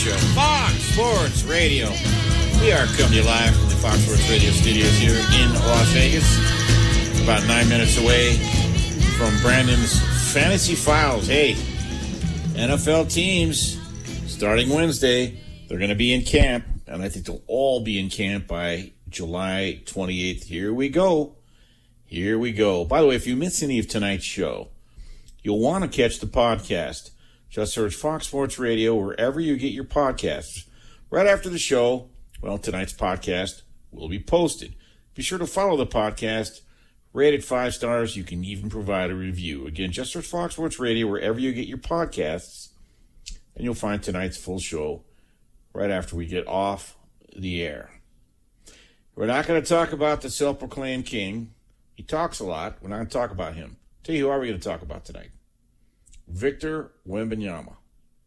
Show, Fox Sports Radio. We are coming to you live from the Fox Sports Radio studios here in Las Vegas. About 9 minutes away from Brandon's Fantasy Files. Hey, NFL teams, starting Wednesday, they're going to be in camp, and I think they'll all be in camp by July 28th. Here we go. Here we go. By the way, if you miss any of tonight's show, you'll want to catch the podcast. Just search Fox Sports Radio wherever you get your podcasts. Right after the show, well, tonight's podcast will be posted. Be sure to follow the podcast. Rate it 5 stars. You can even provide a review. Again, just search Fox Sports Radio wherever you get your podcasts, and you'll find tonight's full show right after we get off the air. We're not going to talk about the self-proclaimed king. He talks a lot. We're not going to talk about him. Tell you who are we going to talk about tonight? Victor Wembanyama.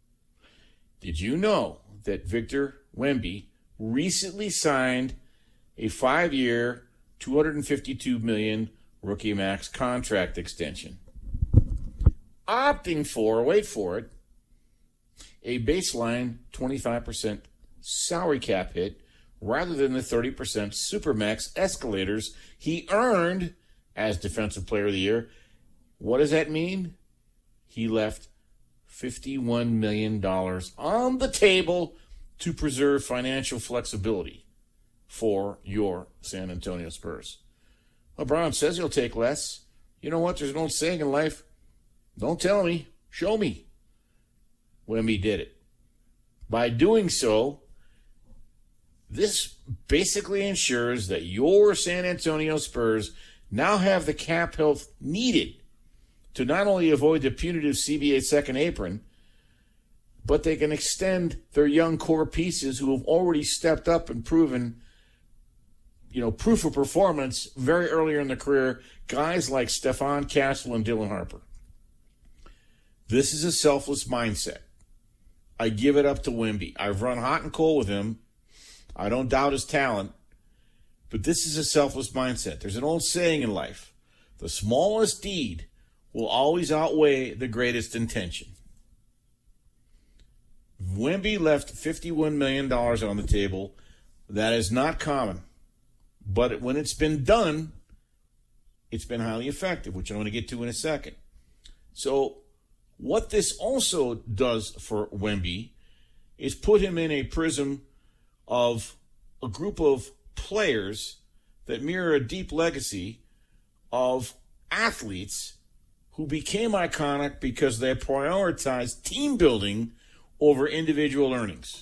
Did you know that Victor Wemby recently signed a 5-year, $252 million rookie max contract extension, opting for, wait for it, a baseline 25% salary cap hit rather than the 30% supermax escalators he earned as Defensive Player of the Year? What does that mean? He left $51 million on the table to preserve financial flexibility for your San Antonio Spurs. LeBron says he'll take less. You know what? There's an old saying in life, don't tell me, show me. Wemby did it. By doing so, this basically ensures that your San Antonio Spurs now have the cap health needed to not only avoid the punitive CBA second apron, but they can extend their young core pieces who have already stepped up and proven, proof of performance very earlier in their career, guys like Stephon Castle and Dylan Harper. This is a selfless mindset. I give it up to Wemby. I've run hot and cold with him. I don't doubt his talent, but this is a selfless mindset. There's an old saying in life, the smallest deed will always outweigh the greatest intention. Wemby left $51 million on the table. That is not common. But when it's been done, it's been highly effective, which I'm going to get to in a second. So what this also does for Wemby is put him in a prism of a group of players that mirror a deep legacy of athletes who became iconic because they prioritized team building over individual earnings.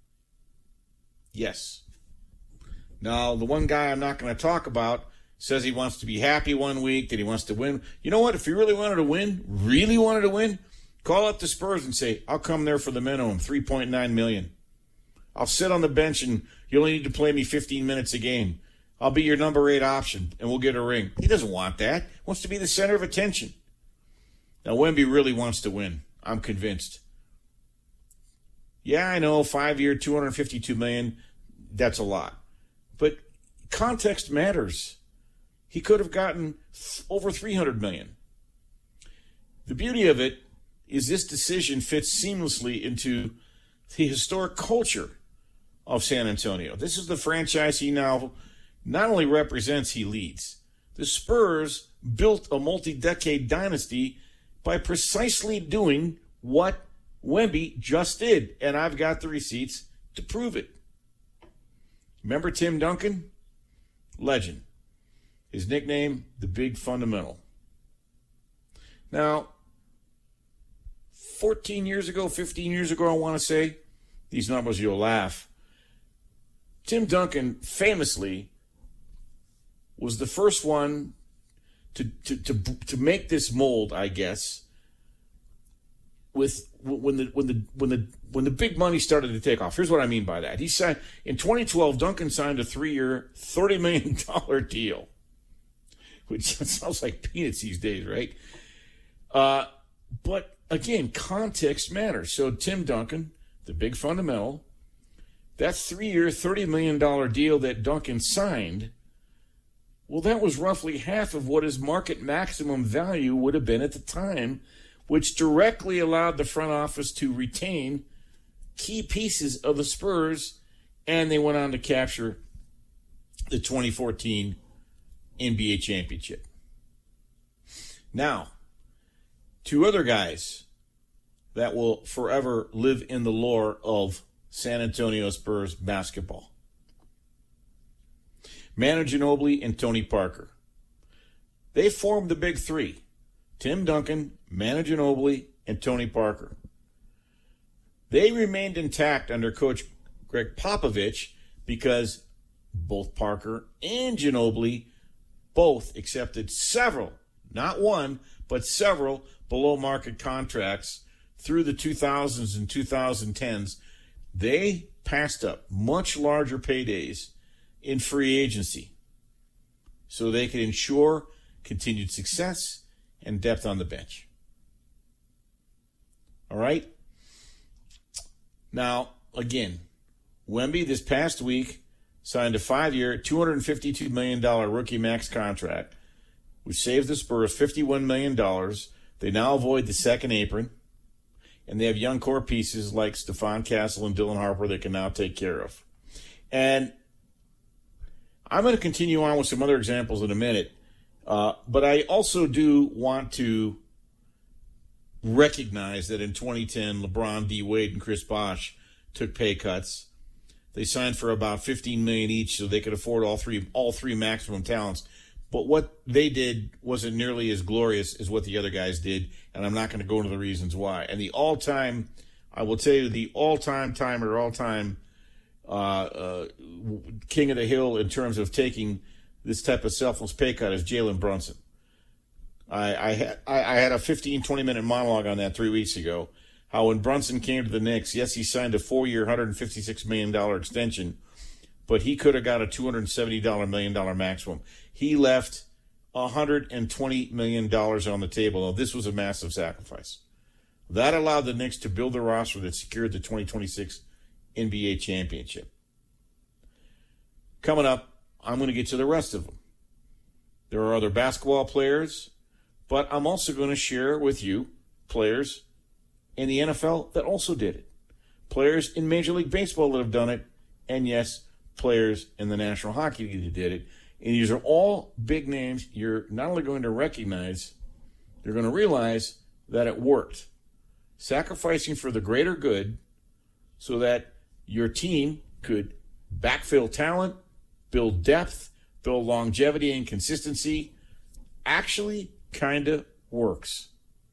Yes. Now, the one guy I'm not going to talk about says he wants to be happy one week, that he wants to win. You know what? If he really wanted to win, call up the Spurs and say, I'll come there for the minimum, $3.9 million. I'll sit on the bench and you only need to play me 15 minutes a game. I'll be your number 8 option and we'll get a ring. He doesn't want that. He wants to be the center of attention. Now, Wemby really wants to win. I'm convinced. Yeah, I know, 5-year, $252 million, that's a lot. But context matters. He could have gotten over $300 million. The beauty of it is this decision fits seamlessly into the historic culture of San Antonio. This is the franchise he now not only represents, he leads. The Spurs built a multi-decade dynasty by precisely doing what Wemby just did, and I've got the receipts to prove it. Remember Tim Duncan? Legend. His nickname, the Big Fundamental. Now, 15 years ago, I want to say, these numbers you'll laugh, Tim Duncan famously was the first one to make this mold, I guess, with when the big money started to take off. Here's what I mean by that. He signed in 2012. Duncan signed a 3-year, $30 million deal, which sounds like peanuts these days, right? But again, context matters. So Tim Duncan, the Big Fundamental, that 3-year, $30 million deal that Duncan signed, well, that was roughly half of what his market maximum value would have been at the time, which directly allowed the front office to retain key pieces of the Spurs, and they went on to capture the 2014 NBA championship. Now, two other guys that will forever live in the lore of San Antonio Spurs basketball. Manu Ginobili and Tony Parker. They formed the big three. Tim Duncan, Manu Ginobili, and Tony Parker. They remained intact under Coach Greg Popovich because both Parker and Ginobili both accepted several, not one, but several below-market contracts through the 2000s and 2010s. They passed up much larger paydays in free agency so they could ensure continued success and depth on the bench. All right? Now, again, Wemby this past week signed a 5-year, $252 million rookie max contract, which saves the Spurs $51 million. They now avoid the second apron, and they have young core pieces like Stephon Castle and Dylan Harper they can now take care of. And I'm going to continue on with some other examples in a minute, but I also do want to recognize that in 2010, LeBron, D. Wade, and Chris Bosh took pay cuts. They signed for about $15 million each, so they could afford all three maximum talents. But what they did wasn't nearly as glorious as what the other guys did, and I'm not going to go into the reasons why. And the all-time, I will tell you, the all-time king of the hill in terms of taking this type of selfless pay cut is Jalen Brunson. I had a 15, 20-minute monologue on that 3 weeks ago, how when Brunson came to the Knicks, yes, he signed a 4-year, $156 million extension, but he could have got a $270 million maximum. He left $120 million on the table. Now, this was a massive sacrifice. That allowed the Knicks to build a roster that secured the 2026 NBA championship. Coming up, I'm going to get to the rest of them. There are other basketball players, but I'm also going to share with you players in the NFL that also did it. Players in Major League Baseball that have done it, and yes, players in the National Hockey League that did it. And these are all big names you're not only going to recognize, you're going to realize that it worked. Sacrificing for the greater good so that your team could backfill talent, build depth, build longevity and consistency, actually kind of works.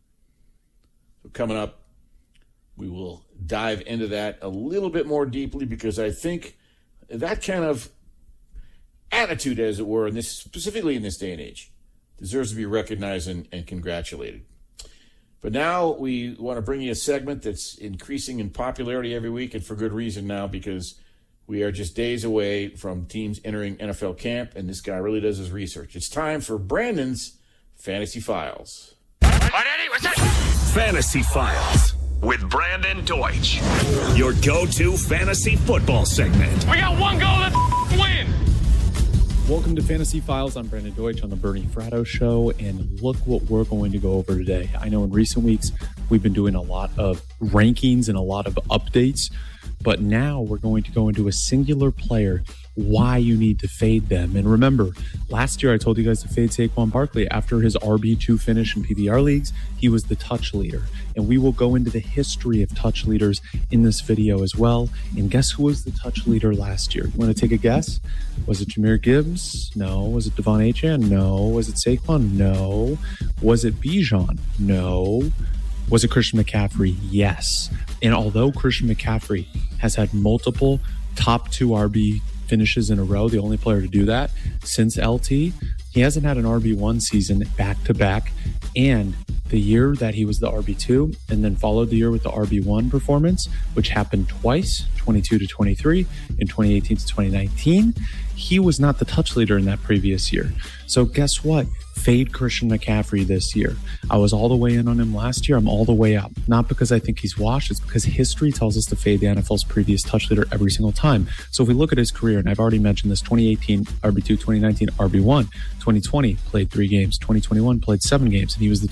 So coming up, we will dive into that a little bit more deeply because I think that kind of attitude, as it were, specifically in this day and age, deserves to be recognized and congratulated. But now we want to bring you a segment that's increasing in popularity every week, and for good reason now, because we are just days away from teams entering NFL camp, and this guy really does his research. It's time for Brandon's Fantasy Files. What's that? Fantasy Files with Brandon Deutsch, your go-to fantasy football segment. We got one goal, let's win! Welcome to Fantasy Files. I'm Brandon Deutsch on the Bernie Fratto Show, and look what we're going to go over today. I know in recent weeks we've been doing a lot of rankings and a lot of updates, but now we're going to go into a singular player, why you need to fade them. And remember, last year I told you guys to fade Saquon Barkley. After his RB2 finish in PPR leagues, he was the touch leader. And we will go into the history of touch leaders in this video as well. And guess who was the touch leader last year? You want to take a guess? Was it Jahmyr Gibbs? No. Was it Devon Achane? No. Was it Saquon? No. Was it Bijan? No. Was it Christian McCaffrey? Yes. And although Christian McCaffrey has had multiple top 2 RB finishes in a row, the only player to do that since LT, he hasn't had an RB1 season back-to-back. And the year that he was the RB2 and then followed the year with the RB1 performance, which happened twice, 22 to 23 and 2018 to 2019, he was not the touch leader in that previous year. So guess what? Fade Christian McCaffrey this year. I was all the way in on him last year. I'm all the way out. Not because I think he's washed. It's because history tells us to fade the NFL's previous touch leader every single time. So if we look at his career, and I've already mentioned this, 2018 RB2, 2019 RB1, 2020 played 3 games, 2021 played 7 games, and he was the touch leader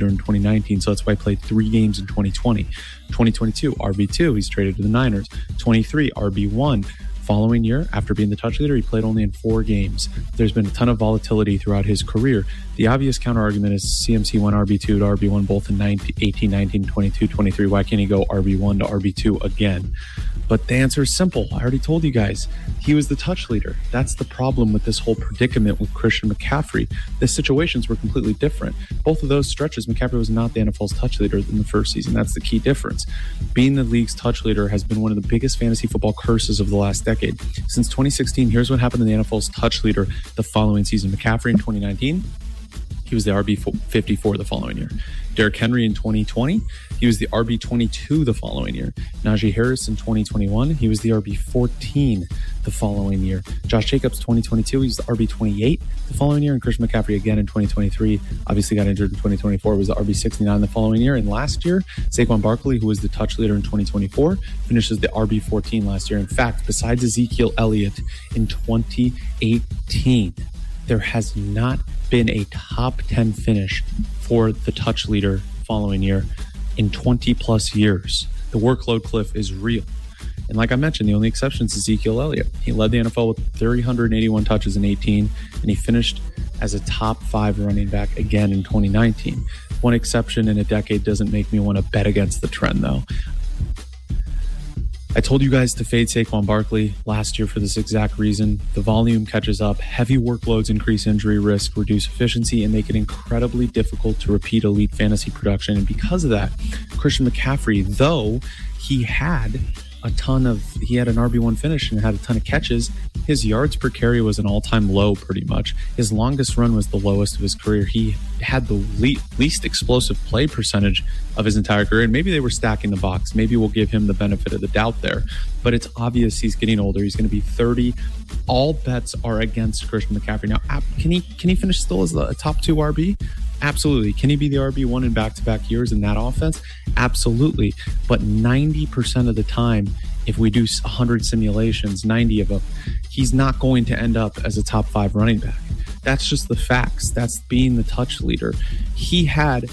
leader in 2019, so that's why he played 3 games in 2020. 2022, RB2, he's traded to the Niners. 23, RB1. Following year, after being the touch leader, he played only in 4 games. There's been a ton of volatility throughout his career. The obvious counter-argument is CMC went RB2 to RB1 both in 18, 19, 22, 23. Why can't he go RB1 to RB2 again? But the answer is simple. I already told you guys. He was the touch leader. That's the problem with this whole predicament with Christian McCaffrey. The situations were completely different. Both of those stretches, McCaffrey was not the NFL's touch leader in the first season. That's the key difference. Being the league's touch leader has been one of the biggest fantasy football curses of the last decade. Since 2016, here's what happened to the NFL's touch leader the following season. McCaffrey in 2019, he was the RB54 the following year. Derrick Henry in 2020, he was the RB22 the following year. Najee Harris in 2021, he was the RB14 the following year. Josh Jacobs 2022, he was the RB28 the following year. And Christian McCaffrey again in 2023, obviously got injured in 2024, was the RB69 the following year. And last year, Saquon Barkley, who was the touch leader in 2024, finishes the RB14 last year. In fact, besides Ezekiel Elliott in 2018, there has not been a top 10 finish for the touch leader following year in 20 plus years. The workload cliff is real. And like I mentioned, the only exception is Ezekiel Elliott. He led the NFL with 381 touches in 18, and he finished as a top 5 running back again in 2019. One exception in a decade doesn't make me want to bet against the trend, though. I told you guys to fade Saquon Barkley last year for this exact reason. The volume catches up, heavy workloads increase injury risk, reduce efficiency, and make it incredibly difficult to repeat elite fantasy production. And because of that, Christian McCaffrey, though he had an RB1 finish and had a ton of catches, his yards per carry was an all-time low pretty much. His longest run was the lowest of his career. He had the least explosive play percentage of his entire career. And maybe they were stacking the box. Maybe we'll give him the benefit of the doubt there. But it's obvious he's getting older. He's going to be 30. All bets are against Christian McCaffrey. Now, can he finish still as a top 2 RB? Absolutely. Can he be the RB1 in back-to-back years in that offense? Absolutely. But 90% of the time, if we do 100 simulations, 90 of them, he's not going to end up as a top 5 running back. That's just the facts. That's being the touch leader. He had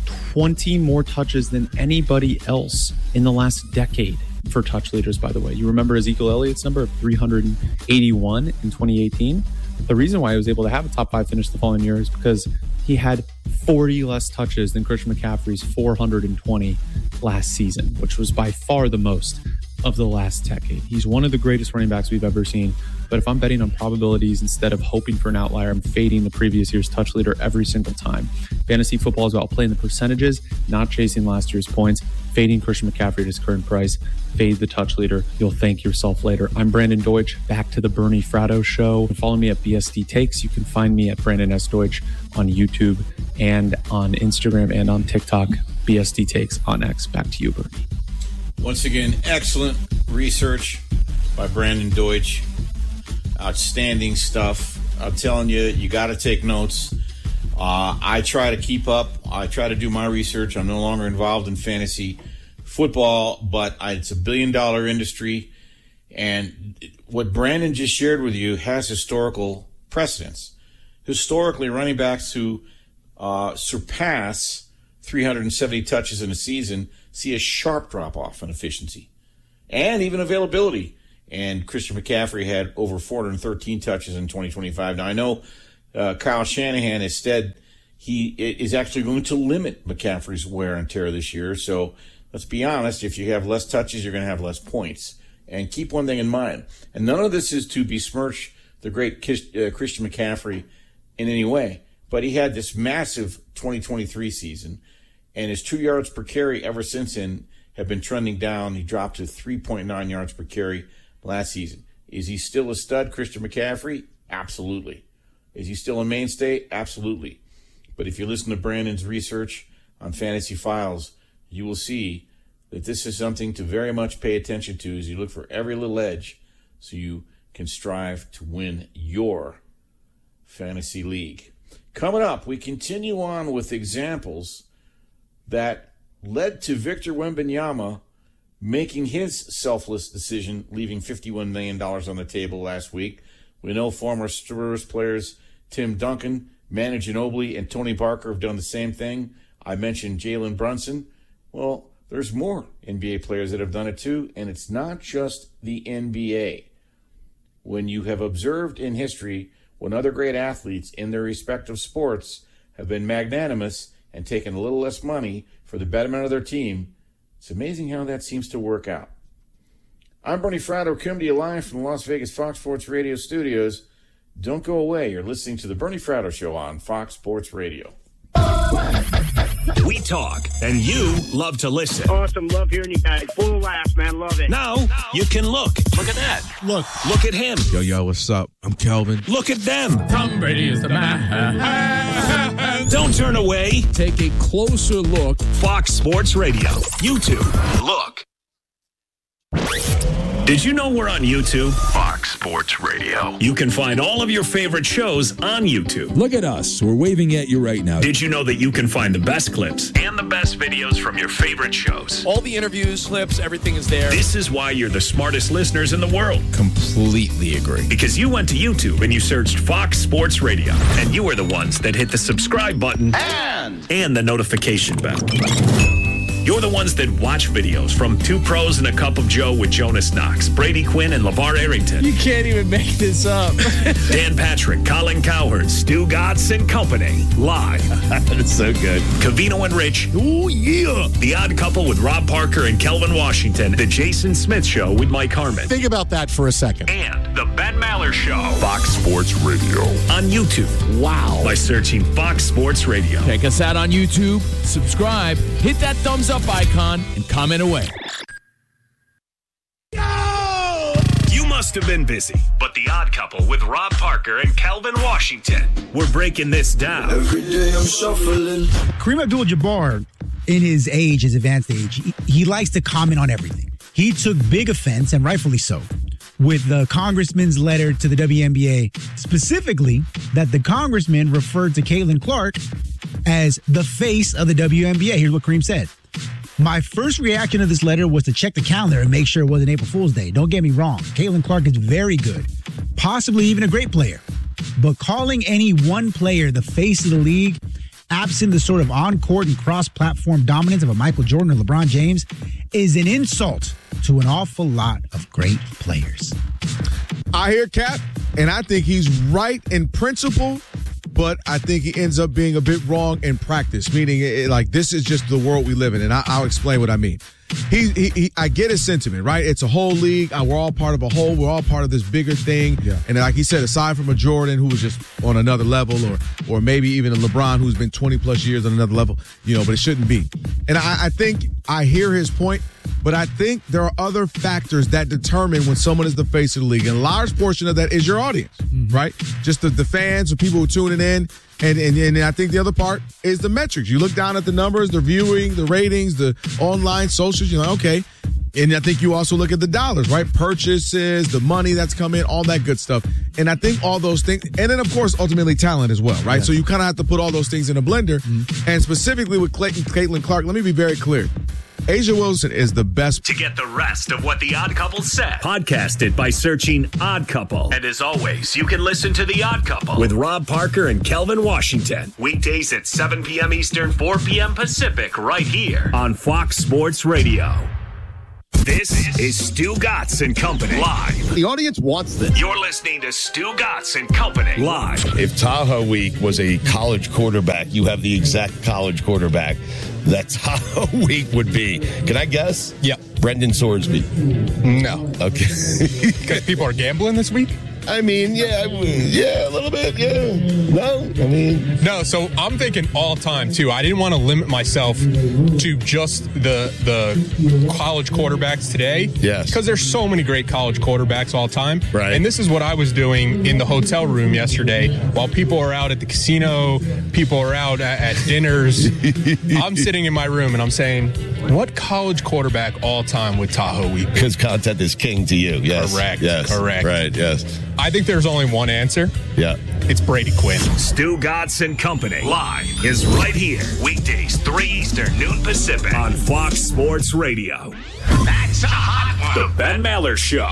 20 more touches than anybody else in the last decade for touch leaders, by the way. You remember Ezekiel Elliott's number of 381 in 2018? The reason why he was able to have a top 5 finish the following year is because he had 40 less touches than Christian McCaffrey's 420 last season, which was by far the most of the last decade. He's one of the greatest running backs we've ever seen. But if I'm betting on probabilities instead of hoping for an outlier, I'm fading the previous year's touch leader every single time. Fantasy football is about playing the percentages, not chasing last year's points. Fading Christian McCaffrey at his current price. Fade the touch leader. You'll thank yourself later. I'm Brandon Deutsch. Back to the Bernie Fratto Show. Follow me at BSD Takes. You can find me at Brandon S. Deutsch on YouTube and on Instagram and on TikTok. BSD Takes on X. Back to you, Bernie. Once again, excellent research by Brandon Deutsch. Outstanding stuff. I'm telling you, you got to take notes. I try to keep up. I try to do my research. I'm no longer involved in fantasy football, but it's a billion-dollar industry. And what Brandon just shared with you has historical precedence. Historically, running backs who surpass 370 touches in a season see a sharp drop-off in efficiency and even availability. And Christian McCaffrey had over 413 touches in 2025. Now, I know Kyle Shanahan instead, he is actually going to limit McCaffrey's wear and tear this year. So let's be honest, if you have less touches, you're going to have less points. And keep one thing in mind, and none of this is to besmirch the great Christian McCaffrey in any way, but he had this massive 2023 season, and his 2 yards per carry ever since then have been trending down. He dropped to 3.9 yards per carry last season. Is he still a stud, Christian McCaffrey? Absolutely. Is he still a mainstay? Absolutely. But if you listen to Brandon's research on Fantasy Files, you will see that this is something to very much pay attention to as you look for every little edge so you can strive to win your fantasy league. Coming up, we continue on with examples that led to Victor Wembanyama making his selfless decision, leaving $51 million on the table last week. We know former Spurs players Tim Duncan, Manu Ginobili, and Tony Parker have done the same thing. I mentioned Jalen Brunson. Well, there's more NBA players that have done it too, and it's not just the NBA. When you have observed in history when other great athletes in their respective sports have been magnanimous and taken a little less money for the betterment of their team, it's amazing how that seems to work out. I'm Bernie Fratto, coming to you live from the Las Vegas Fox Sports Radio studios. Don't go away. You're listening to the Bernie Fratto Show on Fox Sports Radio. We talk, and you love to listen. Awesome. Love hearing you guys. Full of laughs, man. Love it. Now, you can look. Look at that. Look at him. Yo, what's up? I'm Kelvin. Look at them. Tom Brady is the man. Don't turn away. Take a closer look. Fox Sports Radio. YouTube. Look. Did you know we're on YouTube? Fox Sports Radio. You can find all of your favorite shows on YouTube. Look at us. We're waving at you right now. Did you know that you can find the best clips and the best videos from your favorite shows? All the interviews, clips, everything is there. This is why you're the smartest listeners in the world. Completely agree. Because you went to YouTube and you searched Fox Sports Radio, and you were the ones that hit the subscribe button and the notification bell. You're the ones that watch videos from Two Pros and a Cup of Joe with Jonas Knox, Brady Quinn, and LeVar Arrington. You can't even make this up. Dan Patrick, Colin Cowherd, Stu Gatz and Company. Live. That's so good. Covino and Rich. Oh, yeah. The Odd Couple with Rob Parker and Kelvin Washington. The Jason Smith Show with Mike Harmon. Think about that for a second. And the Ben Maller Show. Fox Sports Radio. On YouTube. Wow. By searching Fox Sports Radio. Check us out on YouTube. Subscribe. Hit that thumbs up icon and comment away. You must have been busy, but The Odd Couple with Rob Parker and Kelvin Washington. We're breaking this down. Every day I'm shuffling. Kareem Abdul-Jabbar, in his advanced age, he likes to comment on everything. He took big offense, and rightfully so, with the congressman's letter to the WNBA, specifically that the congressman referred to Caitlin Clark as the face of the WNBA. Here's what Kareem said. My first reaction to this letter was to check the calendar and make sure it wasn't April Fool's Day. Don't get me wrong. Caitlin Clark is very good, possibly even a great player. But calling any one player the face of the league, absent the sort of on-court and cross-platform dominance of a Michael Jordan or LeBron James, is an insult to an awful lot of great players. I hear Cap, and I think he's right in principle, but I think he ends up being a bit wrong in practice, meaning this is just the world we live in, and I'll explain what I mean. I get his sentiment, right? It's a whole league. We're all part of a whole. We're all part of this bigger thing. Yeah. And like he said, aside from a Jordan who was just on another level, or maybe even a LeBron who's been 20-plus years on another level, but it shouldn't be. And I think I hear his point, but I think there are other factors that determine when someone is the face of the league. And a large portion of that is your audience, right? Just the fans, the people who are tuning in. And I think the other part is the metrics. You look down at the numbers, the viewing, the ratings, the online socials, you're like, okay. And I think you also look at the dollars, right? Purchases, the money that's come in, all that good stuff. And I think all those things, and then, of course, ultimately talent as well, right? Yeah. So you kind of have to put all those things in a blender. Mm-hmm. And specifically with Caitlin Clark, let me be very clear. A'ja Wilson is the best. To get the rest of what The Odd Couple said, podcast it by searching Odd Couple. And as always, you can listen to The Odd Couple with Rob Parker and Kelvin Washington. Weekdays at 7 p.m. Eastern, 4 p.m. Pacific, right here on Fox Sports Radio. This is Stu Gatz and Company live. The audience wants this. You're listening to Stu Gatz and Company live. If Tahoe Week was a college quarterback, you have the exact college quarterback that Tahoe Week would be. Can I guess? Yeah. Brendan Sorsby. No. Okay. Because people are gambling this week? I mean, yeah, a little bit, yeah. No, so I'm thinking all time, too. I didn't want to limit myself to just the college quarterbacks today. Yes. Because there's so many great college quarterbacks all time. Right. And this is what I was doing in the hotel room yesterday while people are out at the casino, people are out at dinners. I'm sitting in my room and I'm saying, what college quarterback all time would Tahoe Week? Because content is king to you, yes. Correct. Yes. Correct. Right, yes. I think there's only one answer. Yeah. It's Brady Quinn. Stu Gatz and Company live is right here. Weekdays, 3 Eastern, noon Pacific on Fox Sports Radio. That's a hot one. The Ben Maller Show.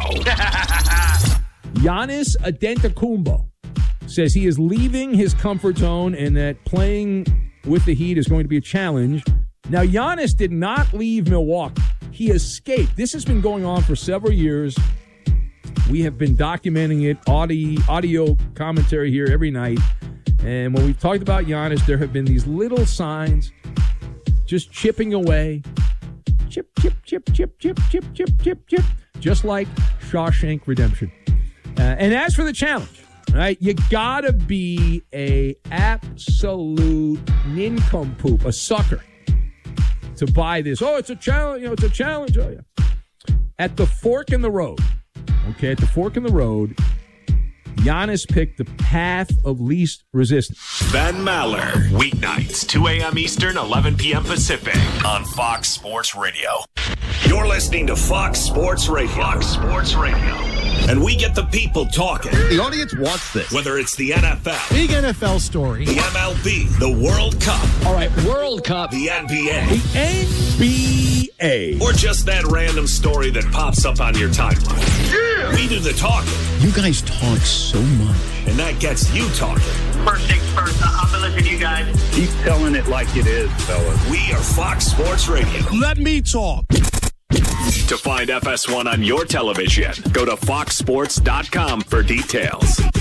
Giannis Antetokounmpo says he is leaving his comfort zone and that playing with the Heat is going to be a challenge. Now, Giannis did not leave Milwaukee. He escaped. This has been going on for several years. We have been documenting it, audio commentary here every night. And when we've talked about Giannis, there have been these little signs just chipping away. Chip, chip, chip, chip, chip, chip, chip, chip, chip. Just like Shawshank Redemption. And as for the challenge, right, you gotta be a absolute nincompoop, a sucker, to buy this. Oh, it's a challenge. It's a challenge. Oh, yeah. At the fork in the road, Giannis picked the path of least resistance. Ben Maller, weeknights, 2 a.m. Eastern, 11 p.m. Pacific, on Fox Sports Radio. You're listening to Fox Sports Radio. Fox Sports Radio. And we get the people talking. The audience wants this. Whether it's the NFL. Big NFL story. The MLB. The World Cup. All right, World Cup. The NBA. The NBA. Or just that random story that pops up on your timeline. Yeah! We do the talking. You guys talk so much. And that gets you talking. First things first, I'm going to listen to you guys. Keep telling it like it is, fellas. We are Fox Sports Radio. Let me talk. To find FS1 on your television, go to foxsports.com for details.